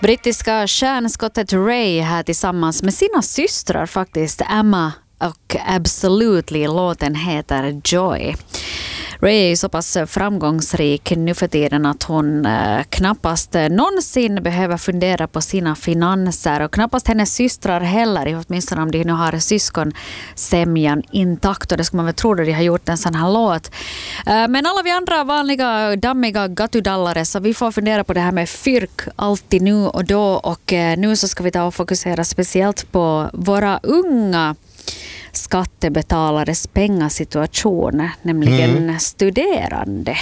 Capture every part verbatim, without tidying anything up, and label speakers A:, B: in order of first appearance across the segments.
A: Brittiska stjärnskottet Ray här tillsammans med sina systrar faktiskt, Emma och Absolutely. Låten heter Joy. Ray är så pass framgångsrik nu för tiden att hon eh, knappast någonsin behöver fundera på sina finanser, och knappast hennes systrar heller, åtminstone om de nu har syskonsämjan intakt, och det ska man väl tro att de har gjort en sån här låt. Eh, men alla vi andra vanliga dammiga gatudallare, så vi får fundera på det här med fyrk alltid nu och då, och eh, nu så ska vi ta och fokusera speciellt på våra unga skattebetalares pengasituation, nämligen mm. studerande.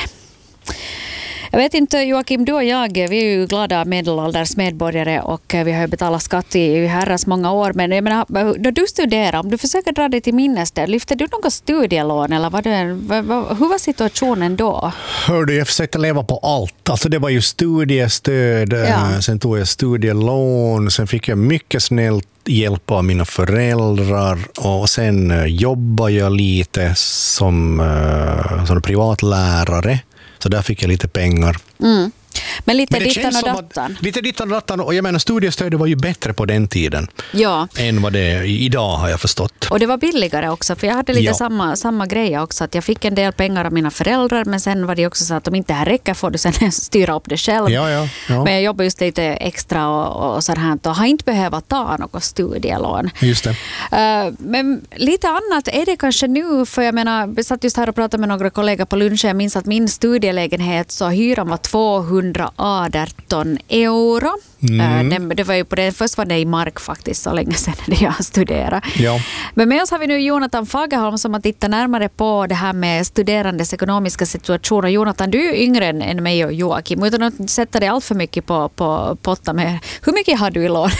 A: Jag vet inte, Joakim, du och jag, vi är ju glada medelålders medborgare och vi har ju betalat skatt i herrans många år, men jag menar, när du studerar, om du försöker dra dig till minnes där, lyfte du något studielån eller vad det, hur var situationen då?
B: Hörde, jag försökte leva på allt. Alltså det var ju studiestöd, ja. Sen tog jag studielån, sen fick jag mycket snällt hjälp av mina föräldrar, och sen jobbade jag lite som, som privatlärare. Så där fick jag lite pengar.
A: Mm. Men lite dittan och dattan.
B: Lite dittan och dattan. Och jag menar, studiestödet var ju bättre på den tiden.
A: Ja.
B: Än vad det är idag, har jag förstått.
A: Och det var billigare också. För jag hade lite ja. samma, samma grej också. Att jag fick en del pengar av mina föräldrar. Men sen var det också så att om inte det här räcker får du sen styra upp det själv.
B: Ja, ja, ja.
A: Men jag jobbar just lite extra och, och så här. Och har inte behövt ta något studielån.
B: Just det.
A: Uh, men lite annat är det kanske nu. För jag menar, vi satt just här och pratade med några kollegor på lunchen. Jag minns att min studielägenhet, så hyran var tvåhundraarton euro. Mm. Det, det var ju på det, först var det i mark faktiskt, så länge sedan när jag studerade.
B: Ja.
A: Men med oss har vi nu Jonathan Fagerholm som har tittat närmare på det här med studerandes ekonomiska situationer. Jonathan, du är ju yngre än mig och Joakim. Utan att sätta dig allt för mycket på, på potta med. Hur mycket har du i lån?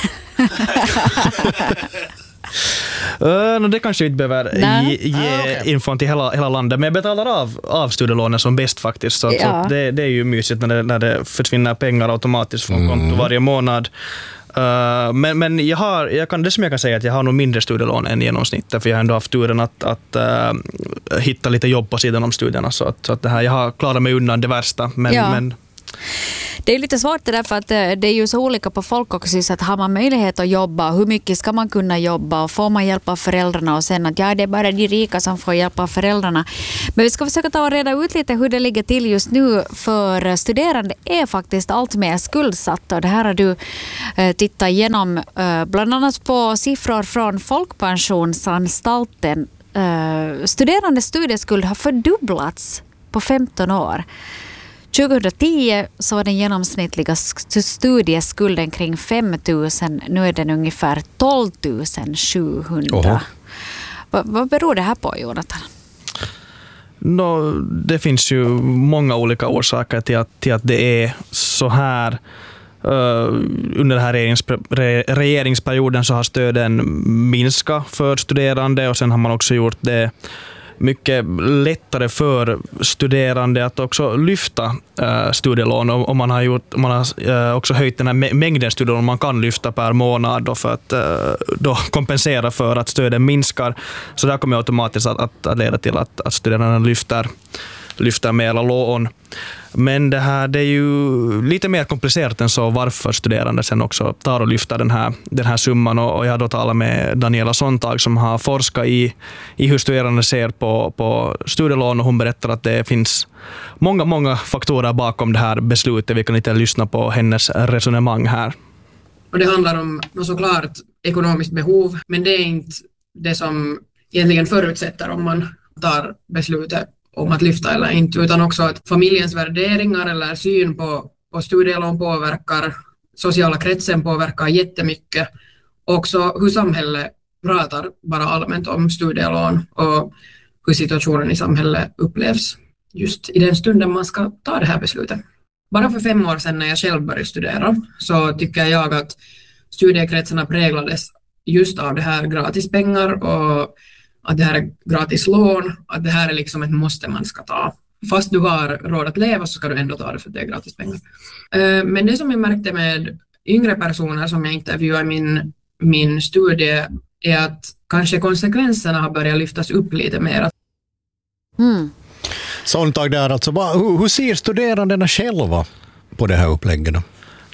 C: Uh, det kanske inte behöver ge, ge
B: ah, okay.
C: infon till hela, hela landet, men jag betalar av, av studielånen som bäst faktiskt, så,
A: ja.
C: så det, det är ju mysigt när det, när det försvinner pengar automatiskt från konto mm. varje månad. Uh, men men jag, har, jag kan, det som jag kan säga är att jag har nog mindre studielån än genomsnittet, för jag har ändå haft turen att, att uh, hitta lite jobb på sidan om studierna, så att, så att det här, jag har klarat mig undan det värsta, men,
A: ja.
C: men
A: det är lite svårt det där, för att det är ju så olika på folk också, så att har man möjlighet att jobba, hur mycket ska man kunna jobba, och får man hjälp av föräldrarna, och sen att ja, det är bara de rika som får hjälp av föräldrarna. Men vi ska försöka ta och reda ut lite hur det ligger till just nu, för studerande är faktiskt allt mer skuldsatta, och det här har du eh, tittat igenom eh, bland annat på siffror från Folkpensionsanstalten. Eh, studerande studieskuld har fördubblats på femton år. tjugohundratio så var den genomsnittliga studieskulden kring fem tusen. Nu är den ungefär tolv tusen sjuhundra. Va, vad beror det här på, Jonathan?
C: No, det finns ju många olika orsaker till att, till att det är så här. Uh, under den här regeringspr- regeringsperioden så har stöden minskat för studerande, och sen har man också gjort det mycket lättare för studerande att också lyfta uh, studielån, och, och man har, gjort, man har uh, också höjt den här mängden studielån man kan lyfta per månad då, för att uh, då kompensera för att stöden minskar. Så där kommer automatiskt att, att, att leda till att, att studerande lyfter, lyfter mer lån. Men det här, det är ju lite mer komplicerat än så, varför studerande sen också tar och lyfter den här, den här summan. Och jag har då talat med Daniela Sontag som har forskat i, i hur studerande ser på, på studielån, och hon berättar att det finns många, många faktorer bakom det här beslutet. Vi kan inte lyssna på hennes resonemang här.
D: Och det handlar om såklart ekonomiskt behov, men det är inte det som egentligen förutsätter om man tar beslutet om att lyfta eller inte, utan också att familjens värderingar eller syn på, på studielån påverkar, sociala kretsen påverkar jättemycket. Också hur samhället pratar bara allmänt om studielån och hur situationen i samhället upplevs just i den stunden man ska ta det här beslutet. Bara för fem år sedan när jag själv började studera så tycker jag att studiekretsarna präglades just av det här gratispengar och att det här är gratis lån, att det här är liksom ett måste man ska ta. Fast du har råd att leva så ska du ändå ta det för det är gratis pengar. Men det som jag märkte med yngre personer som jag intervjuar i min, min studie är att kanske konsekvenserna har börjat lyftas upp lite mer.
A: Mm.
B: Sontag där alltså. Hur, hur ser studerandena själva på det här upplägget då?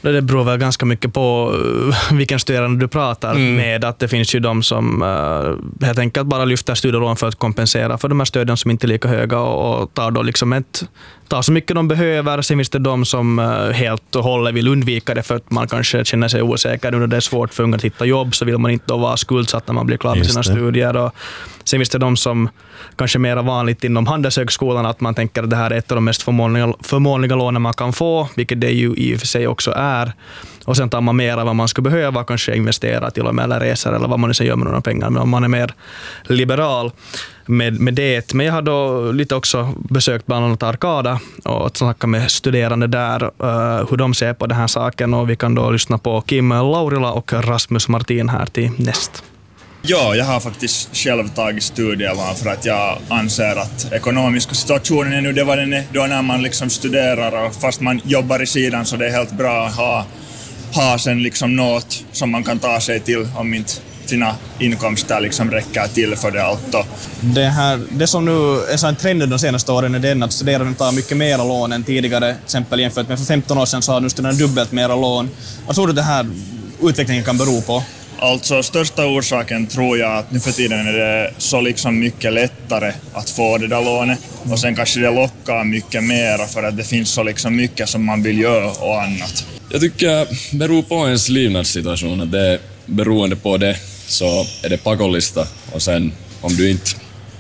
C: Det beror väl ganska mycket på vilken studerande du pratar mm. med. Att det finns ju de som uh, helt enkelt bara lyfter studielån för att kompensera för de här stöden som inte är lika höga och, och tar då liksom ett tar så mycket de behöver. Sen finns det de som uh, helt och hållet vill undvika det för att man kanske känner sig osäker när det är svårt för unga att hitta jobb, så vill man inte då vara skuldsatt när man blir klar med sina studier. Och sen finns det de som kanske mer vanligt inom Handelshögskolan att man tänker att det här är ett av de mest förmånliga, förmånliga lånen man kan få, vilket det ju i och för sig också är. Och sen tar man mer av vad man skulle behöva, kanske investera till och med eller resor eller vad man nu ska göra med några pengar. Men om man är mer liberal med, med det. Men jag har då lite också besökt bland annat Arkada och snackat med studerande där uh, hur de ser på den här saken. Och vi kan då lyssna på Kim Laurila och Rasmus Martin här till näst.
E: Ja, jag har faktiskt själv tagit studielån för att jag anser att ekonomiska situationen är nu det vad den är då när man liksom studerar, och fast man jobbar i sidan så det är helt bra att ha, ha sen liksom något som man kan ta sig till om inte sina inkomster liksom räcker till för det allt.
C: Det, här, det som nu är så en trend de senaste åren är den att studerande tar mycket mer lån än tidigare. Till exempel jämfört med för femton år sedan så har nu studerande dubbelt mer lån. Vad tror du det här utvecklingen kan bero på?
E: Alltså största orsaken tror jag att nu för tiden är det så liksom mycket lättare att få det där lånet, och sen kanske det lockar mycket mer för att det finns så liksom mycket som man vill göra och annat.
F: Jag tycker det beror på ens levnadssituation, att det är beroende på det så är det pakollista, och sen om du inte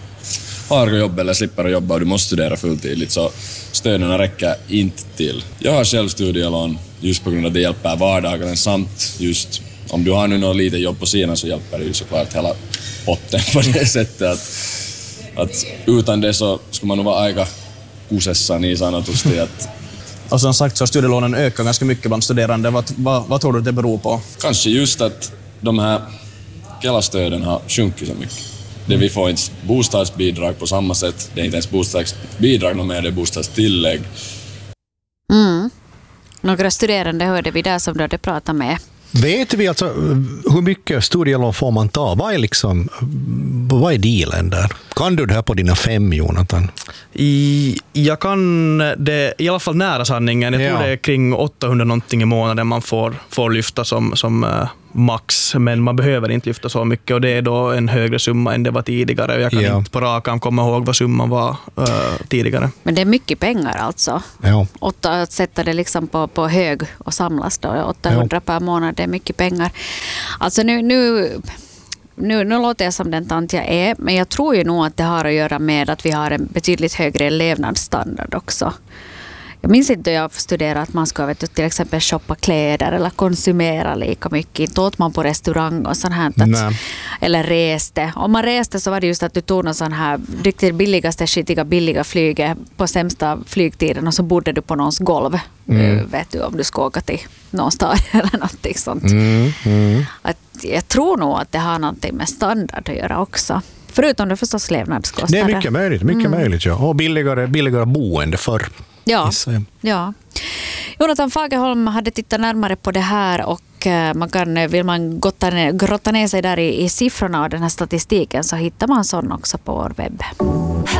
F: har jobb eller slipper att jobba och du måste studera fulltidigt så stöden räcker inte till. Jag har själv studielån just på grund av att det hjälper vardagen, samt just om du har nu något litet jobb på sidan så hjälper det ju såklart hela potten på det sättet att, att utan det så skulle man nog vara aika kusessa niin sanotusti. Att
C: och som sagt så har studielånen ökat ganska mycket bland studerande. Vad, vad, vad tror du det beror på?
F: Kanske just att de här Kela-stöden har sjunkit så mycket. Det vi får inte bostadsbidrag på samma sätt. Det är inte ens bostadsbidrag någon mer, det är bostadstillägg.
A: Mm. Några studerande hörde vi där som du hade pratat med.
B: Vet vi alltså hur mycket studielån får man ta? Vad är, liksom, vad är dealen där? Kan du det här på dina fem, Jonathan?
C: I, jag kan det i alla fall nära sanningen. Jag tror ja. det är kring åttahundra någonting i månaden man får, får lyfta som, som uh, max. Men man behöver inte lyfta så mycket, och det är då en högre summa än det var tidigare. Jag kan ja. inte på rakan komma ihåg vad summan var uh, tidigare.
A: Men det är mycket pengar alltså.
B: Ja.
A: Åtta, att sätta det liksom på, på hög och samlas då. åttahundra ja. per månad, det är mycket pengar. Alltså nu... nu Nu, nu låter jag som den tant jag är, men jag tror ju nog att det har att göra med att vi har en betydligt högre levnadsstandard också. Jag minns inte då jag studerade att man ska vet du, till exempel shoppa kläder eller konsumera lika mycket. Inte åt man på restaurang och sånt här. Att, eller reste. Om man reste så var det just att du tog någon sån här riktigt billigaste, skitiga, billiga flyget på sämsta flygtiden, och så bodde du på någons golv. Mm. Vet du, om du ska åka till någon stad eller någonting sånt. Mm, mm. Att jag tror nog att det har någonting med standard att göra också. Förutom det förstås levnadskostnader.
B: Det är mycket möjligt, mycket mm. möjligt ja. Och billigare, billigare boende för.
A: Ja, ja. Jonathan Fagerholm hade tittat närmare på det här, och man kan, vill man gotta ner, grotta ner sig där i, i siffrorna och den här statistiken, så hittar man sån också på vår webb.